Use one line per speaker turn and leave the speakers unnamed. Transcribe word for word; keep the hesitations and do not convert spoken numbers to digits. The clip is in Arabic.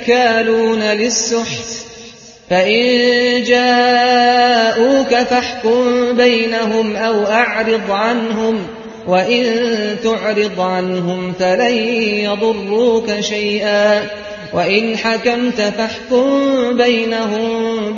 أَكَّالُونَ لِلسُّحْتِ فَإِن جَاءُوكَ فَاحْكُم بَيْنَهُمْ أَوْ أَعْرِضْ عَنْهُمْ ۖ وَإِن تُعْرِضْ عَنْهُمْ فَلَن يَضُرُّوكَ شَيْئًا ۖ وَإِنْ حَكَمْتَ فَاحْكُم بَيْنَهُم